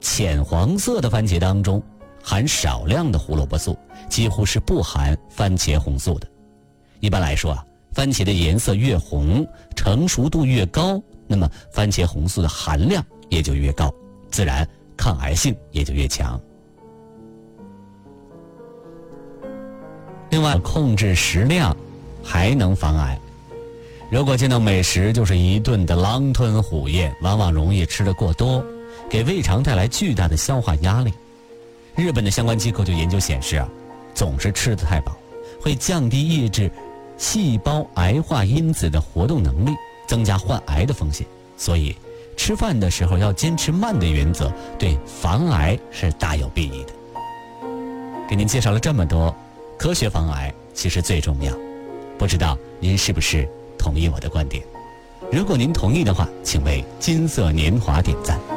浅黄色的番茄当中含少量的胡萝卜素，几乎是不含番茄红素的。一般来说啊，番茄的颜色越红，成熟度越高，那么番茄红素的含量也就越高，自然抗癌性也就越强。另外，控制食量还能防癌。如果见到美食就是一顿的狼吞虎咽，往往容易吃得过多，给胃肠带来巨大的消化压力。日本的相关机构就研究显示啊，总是吃得太饱，会降低抑制细胞癌化因子的活动能力，增加患癌的风险。所以吃饭的时候要坚持慢的原则，对防癌是大有裨益的。给您介绍了这么多，科学防癌其实最重要。不知道您是不是同意我的观点？如果您同意的话，请为金色年华点赞。